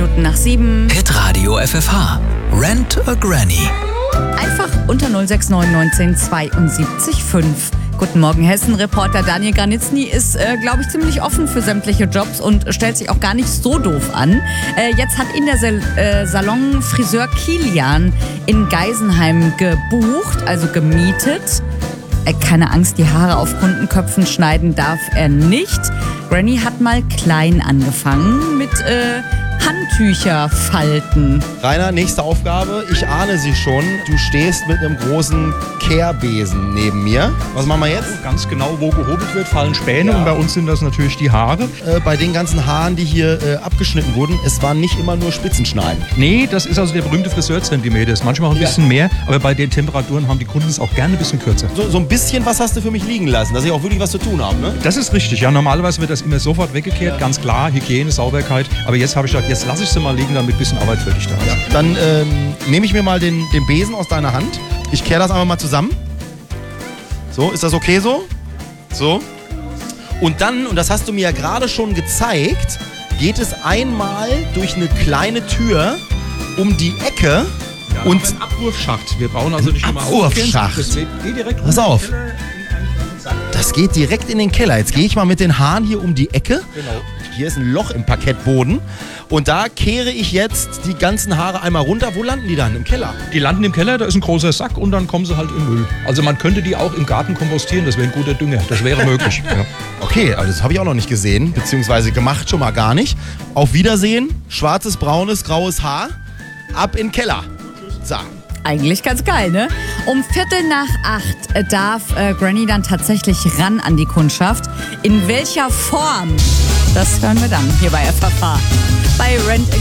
7:10. Hitradio FFH. Rent a Granny. Einfach unter 069 72 5. Guten Morgen, Hessen-Reporter Daniel Granitzny ist, glaube ich, ziemlich offen für sämtliche Jobs und stellt sich auch gar nicht so doof an. Jetzt hat ihn der Salon Friseur Kilian in Geisenheim gebucht, also gemietet. Keine Angst, die Haare auf Kundenköpfen schneiden darf er nicht. Granny hat mal klein angefangen mit Handtücher falten. Rainer, nächste Aufgabe. Ich ahne sie schon. Du stehst mit einem großen Kehrbesen neben mir. Was machen wir jetzt? Ganz genau, wo gehobelt wird, fallen Späne. Ja. Und bei uns sind das natürlich die Haare. Bei den ganzen Haaren, die hier abgeschnitten wurden, es waren nicht immer nur Spitzenschneiden. Nee, das ist also der berühmte Friseurzentimeter. Ist manchmal auch ein bisschen mehr, aber bei den Temperaturen haben die Kunden es auch gerne ein bisschen kürzer. So ein bisschen was hast du für mich liegen lassen, dass ich auch wirklich was zu tun habe, ne? Das ist richtig, ja. Normalerweise wird das immer sofort weggekehrt, ganz klar, Hygiene, Sauberkeit. Aber jetzt habe ich gedacht, jetzt lasse ich sie mal liegen, damit ein bisschen Arbeit für dich da ist. Ja. Dann nehme ich mir mal den Besen aus deiner Hand. Ich kehre das einfach mal zusammen. So, ist das okay so? So. Und dann, und das hast du mir ja gerade schon gezeigt, geht es einmal durch eine kleine Tür um die Ecke. Ja, und ein Abwurfschacht. Wir brauchen also nicht immer Abwurfschacht. Das geht direkt Pass auf. in einen Sack. Das geht direkt in den Keller. Jetzt gehe ich mal mit den Haaren hier um die Ecke. Genau. Hier ist ein Loch im Parkettboden. Und da kehre ich jetzt die ganzen Haare einmal runter. Wo landen die dann? Im Keller? Die landen im Keller, da ist ein großer Sack und dann kommen sie halt in Müll. Also man könnte die auch im Garten kompostieren, das wäre ein guter Dünger. Das wäre möglich. Ja. Okay, also das habe ich auch noch nicht gesehen, beziehungsweise gemacht schon mal gar nicht. Auf Wiedersehen, schwarzes, braunes, graues Haar, ab in den Keller. So. Eigentlich ganz geil, ne? Um 7:45 darf Granny dann tatsächlich ran an die Kundschaft. In welcher Form? Das hören wir dann hier bei FFH. Bei Rent a